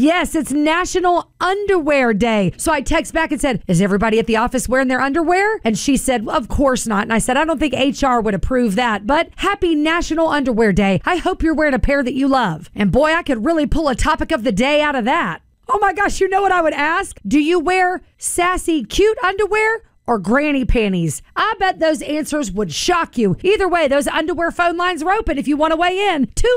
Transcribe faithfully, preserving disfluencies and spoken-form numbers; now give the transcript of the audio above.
Yes, it's National Underwear Day. So I text back and said, is everybody at the office wearing their underwear? And she said, well, of course not. And I said, I don't think H R would approve that, but happy National Underwear Day. I hope you're wearing a pair that you love. And boy, I could really pull a topic of the day out of that. Oh my gosh, you know what I would ask? Do you wear sassy, cute underwear or granny panties? I bet those answers would shock you. Either way, those underwear phone lines are open if you want to weigh in. Two